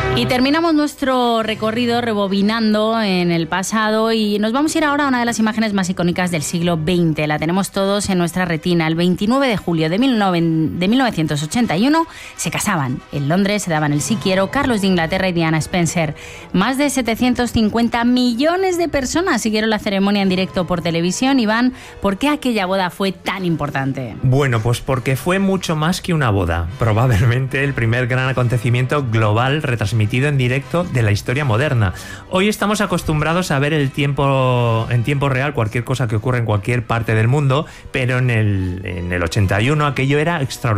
Y terminamos nuestro recorrido rebobinando en el pasado y nos vamos a ir ahora a una de las imágenes más icónicas del siglo XX. La tenemos todos en nuestra retina. El 29 de julio de 1981 se casaban. En Londres se daban el sí quiero Carlos de Inglaterra y Diana Spencer. Más de 750 millones de personas siguieron la ceremonia en directo por televisión. Iván, ¿por qué aquella boda fue tan importante? Bueno, pues porque fue mucho más que una boda. Probablemente el primer gran acontecimiento global retransmitido en directo de la historia moderna. Hoy estamos acostumbrados a ver en tiempo real cualquier cosa que ocurre en cualquier parte del mundo, pero en el 81 aquello era extraordinario.